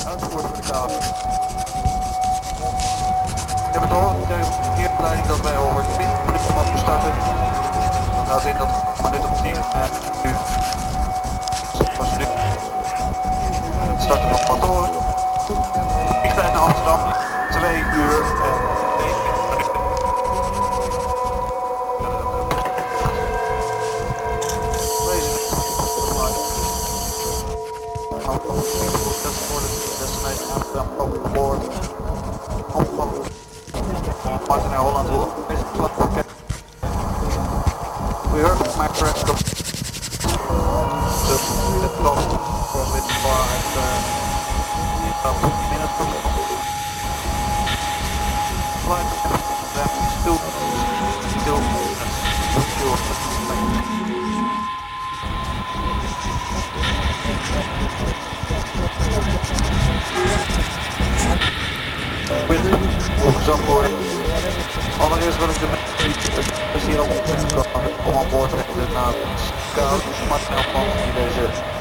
Uitvoer voor de kamer. Ik heb het al de verkeersleiding dat wij over 20 minuten mogen starten. Dat houdt in dat minuut op 10 nu. Zoals nu. Starten nog motoren. Vliegtijd naar Amsterdam. 2 uur en 9 minuten. Martin naar Holland wil. We heard my friend the lost for a bit far at about 50 minutes from flight. Then still opgezocht worden. Allereerst wil ik de mensen hier op komen om aan boord te rekenen naar het koud, maar snel van die deze